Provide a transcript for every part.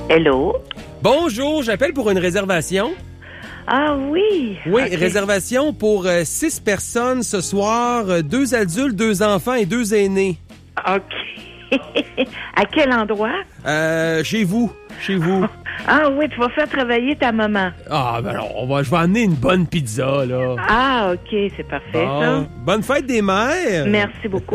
Hello? Bonjour, j'appelle pour une réservation. Ah oui? Oui, Okay. Réservation pour 6 personnes ce soir, 2 adultes, 2 enfants et 2 aînés. OK. À quel endroit? Chez vous. Ah oui, tu vas faire travailler ta maman. Ah, ben alors, je vais amener une bonne pizza, là. Ah, OK, c'est parfait, ça. Bonne fête des mères! Merci beaucoup.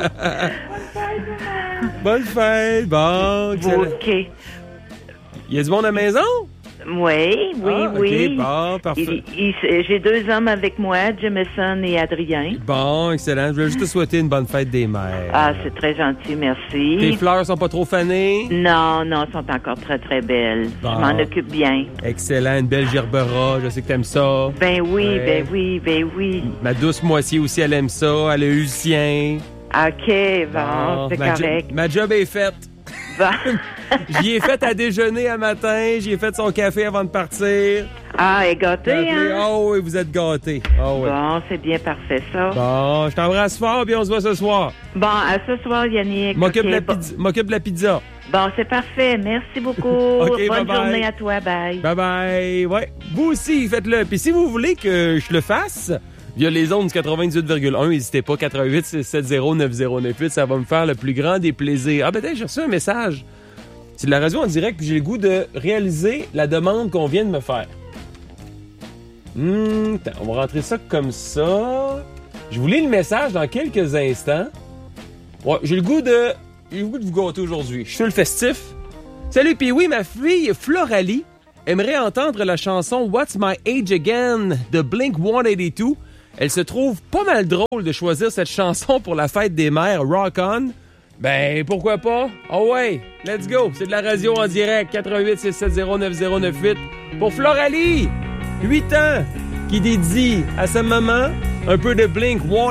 Bonne fête! Bon, excellent. OK. Il y a du monde à la maison? Oui. OK, bon, parfait. J'ai 2 hommes avec moi, Jameson et Adrien. Bon, excellent. Je voulais juste te souhaiter une bonne fête des mères. Ah, c'est très gentil, merci. Tes fleurs sont pas trop fanées? Non, elles sont encore très, très belles. Bon. Je m'en occupe bien. Excellent, une belle gerbera, je sais que t'aimes ça. Ben oui, Ouais. ben oui. Ma douce moitié aussi, elle aime ça. Elle a eu le sien. OK, bon, c'est correct. Ma job est faite. Bon. J'y ai fait à déjeuner un matin. J'y ai fait son café avant de partir. Ah, elle est gâtée, hein? Oh oui, vous êtes gâtés. Oh oui. Bon, c'est bien parfait, ça. Bon, je t'embrasse fort, puis on se voit ce soir. Bon, à ce soir, Yannick. M'occupe OK, de la pizza. Bon, c'est parfait. Merci beaucoup. OK, Bonne bye-bye. journée à toi. Bye. Bye bye. Ouais. Vous aussi, faites-le. Puis si vous voulez que je le fasse via les ondes du 98,1, n'hésitez pas, 88 670 9098, ça va me faire le plus grand des plaisirs. Ah, peut-être j'ai reçu un message. C'est de la radio en direct, puis j'ai le goût de réaliser la demande qu'on vient de me faire. Attends, on va rentrer ça comme ça. Je vous lis le message dans quelques instants. Ouais, j'ai le goût de vous gâter aujourd'hui. Je suis sur le festif. Salut, puis oui, ma fille Floralie aimerait entendre la chanson What's My Age Again de Blink-182. Elle se trouve pas mal drôle de choisir cette chanson pour la fête des mères, Rock On. Ben, pourquoi pas? Oh ouais, let's go. C'est de la radio en direct, 88 670 9098. Pour Floralie, 8 ans, qui dédie à sa maman un peu de Blink-182.